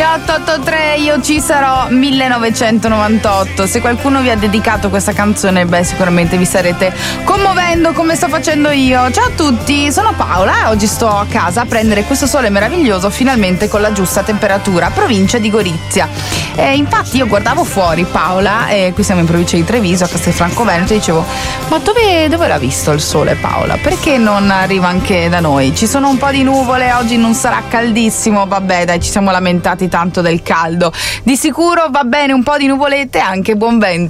883 io ci sarò 1998. Se qualcuno vi ha dedicato questa canzone, beh, sicuramente vi starete commuovendo come sto facendo io. Ciao a tutti, sono Paola e oggi sto a casa a prendere questo sole meraviglioso, finalmente con la giusta temperatura, provincia di Gorizia. Infatti io guardavo fuori, Paola, qui siamo in provincia di Treviso, a Castelfranco Veneto, e dicevo: ma dove l'ha visto il sole, Paola? Perché non arriva anche da noi? Ci sono un po' di nuvole, oggi non sarà caldissimo, vabbè dai, ci siamo lamentati tanto del caldo. Di sicuro va bene un po' di nuvolette e anche buon vento.